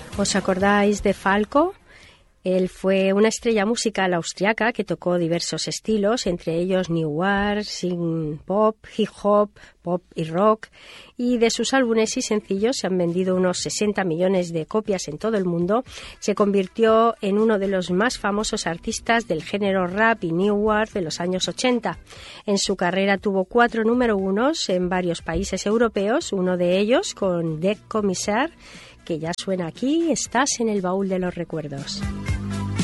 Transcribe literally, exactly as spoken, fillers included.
¿Os acordáis de Falco? Él fue una estrella musical austriaca que tocó diversos estilos, entre ellos new wave, synth pop, hip hop, pop y rock, y de sus álbumes y sencillos se han vendido unos sesenta millones de copias en todo el mundo. Se convirtió en uno de los más famosos artistas del género rap y new wave de los años ochenta. En su carrera tuvo cuatro número unos en varios países europeos, uno de ellos con Deck Commissaire, que ya suena aquí. Estás en el baúl de los recuerdos.